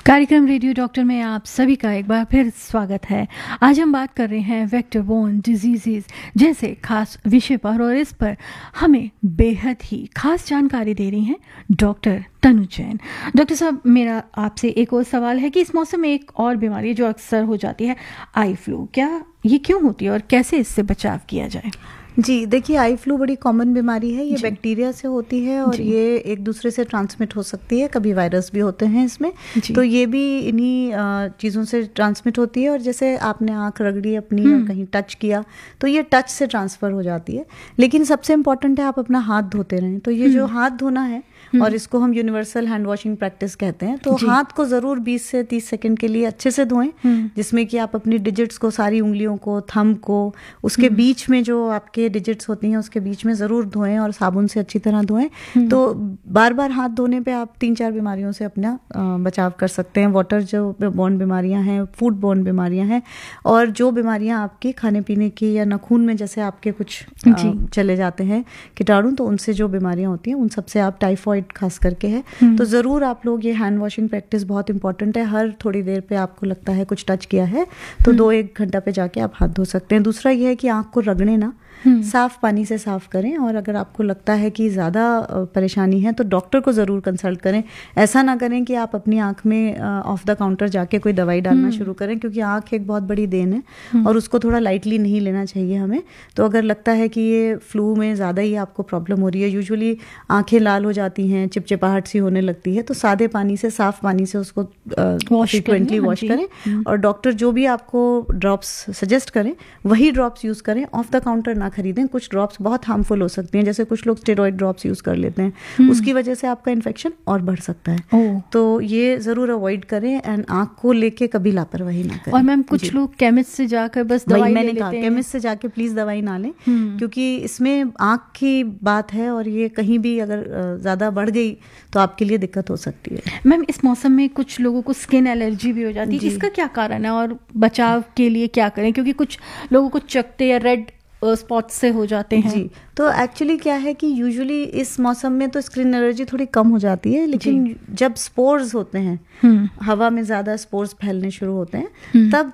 कार्यक्रम radio doctor में आप सभी का एक बार फिर स्वागत है। आज हम बात कर रहे हैं वेक्टर बोर्न डिजीजेस जैसे खास विषय पर, और इस पर हमें बेहद ही खास जानकारी दे रही हैं डॉक्टर तनु जैन। डॉक्टर साहब, मेरा आपसे एक और सवाल है कि इस मौसम में एक और बीमारी है जो अक्सर हो जाती है, आई फ्लू। क्या ये क्यों होती है और कैसे इससे बचाव किया जाए? जी देखिए, आई फ्लू बड़ी कॉमन बीमारी है। ये बैक्टीरिया से होती है और ये एक दूसरे से ट्रांसमिट हो सकती है। कभी वायरस भी होते हैं इसमें, तो ये भी इन्हीं चीज़ों से ट्रांसमिट होती है। और जैसे आपने आंख रगड़ी अपनी और कहीं टच किया तो ये टच से ट्रांसफ़र हो जाती है। लेकिन सबसे इम्पॉर्टेंट है आप अपना हाथ धोते रहें। तो ये जो हाथ धोना है, और इसको हम यूनिवर्सल हैंड वॉशिंग प्रैक्टिस कहते हैं। तो हाथ को ज़रूर 20 से 30 सेकंड के लिए अच्छे से धोएं, जिसमें कि आप अपनी डिजिट्स को, सारी उंगलियों को, थंब को, उसके बीच में जो आपके डिजिट्स होती हैं उसके बीच में ज़रूर धोएं और साबुन से अच्छी तरह धोएं। तो बार बार हाथ धोने पे आप 3-4 बीमारियों से अपना बचाव कर सकते हैं। वाटर जो बोर्न बीमारियां हैं, फूड बोर्न बीमारियां हैं, और जो बीमारियां आपकी खाने पीने की या नाखून में जैसे आपके कुछ चले जाते हैं कीटाणु, तो उनसे जो बीमारियां होती हैं उन सबसे आप, टाइफॉइड खास करके है, तो ज़रूर आप लोग ये हैंड वॉशिंग प्रैक्टिस बहुत इंपॉर्टेंट है। हर थोड़ी देर पे आपको लगता है कुछ टच किया है तो 2-1 घंटा पे जाके आप हाथ धो सकते हैं। दूसरा ये है कि आँख को रगड़े ना, साफ पानी से साफ करें। और अगर आपको लगता है कि ज़्यादा परेशानी है तो डॉक्टर को ज़रूर कंसल्ट करें। ऐसा ना करें कि आप अपनी आँख में ऑफ द काउंटर जाके कोई दवाई डालना शुरू करें, क्योंकि आँख एक बहुत बड़ी देन है और उसको थोड़ा लाइटली नहीं लेना चाहिए हमें। तो अगर लगता है कि ये फ्लू में ज़्यादा ही आपको प्रॉब्लम हो रही है, यूजुअली आँखें लाल हो जाती हैं, चिपचिपाहट सी होने लगती है, तो सादे पानी से, साफ पानी से उसको फ्रिक्वेंटली वॉश करें। और डॉक्टर जो भी आपको ड्रॉप्स सजेस्ट करें वही ड्रॉप्स यूज़ करें, ऑफ द काउंटर ना खरीदें। कुछ ड्रॉप्स बहुत हार्मफुल हो सकती हैं, जैसे कुछ लोग स्टेरॉइड ड्रॉप्स यूज़ कर लेते हैं, उसकी वजह से आपका इन्फेक्शन और बढ़ सकता है। तो ये ज़रूर अवॉइड करें एंड आँख को लेके कभी लापरवाही ना करें। और मैम, कुछ लोग केमिस्ट से जाकर बस दवाई ले लेते हैं। केमिस्ट से जाके प्लीज़ दवाई ना लें, क्योंकि इसमें आँख की बात है और ये कहीं भी अगर ज़्यादा बढ़ गई तो आपके लिए दिक्कत हो सकती है। मैम, इस मौसम में कुछ लोगों को स्किन एलर्जी भी हो जाती है, इसका क्या कारण है और बचाव के लिए क्या करें? क्योंकि कुछ लोगों को चकते या रेड स्पॉट से हो जाते हैं। जी, तो एक्चुअली क्या है कि यूजुअली इस मौसम में तो स्किन एलर्जी थोड़ी कम हो जाती है, लेकिन जब स्पोर्स होते हैं, हवा में ज़्यादा स्पोर्स फैलने शुरू होते हैं, तब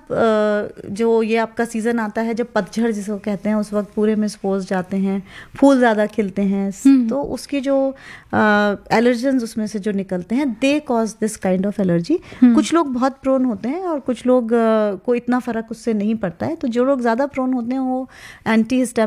जो ये आपका सीज़न आता है जब पतझड़ जिसको कहते हैं, उस वक्त पूरे में स्पोर्स जाते हैं, फूल ज़्यादा खिलते हैं, तो उसकी जो एलर्जेंस उसमें से जो निकलते हैं, they cause this kind of allergy. कुछ लोग बहुत प्रोन होते हैं और कुछ लोग को इतना फ़र्क उससे नहीं पड़ता है। तो जो लोग ज़्यादा प्रोन होते हैं वो एंटी